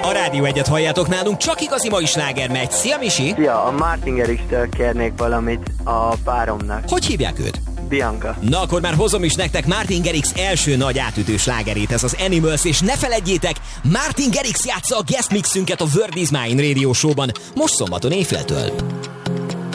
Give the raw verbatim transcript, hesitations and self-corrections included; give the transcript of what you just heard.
A Rádió Egyet halljátok nálunk, csak igazi mai sláger megy. Szia, Misi! Szia, a Martin Garrix-től kérnék valamit a páromnak. Hogy hívják őt? Bianca. Na akkor már hozom is nektek Martin Garrix első nagy átütő slágerét, ez az Animals, és ne feledjétek, Martin Garrix játsza a guest mixünket a Word is Mine Radio Show-ban, most szombaton éjféltől.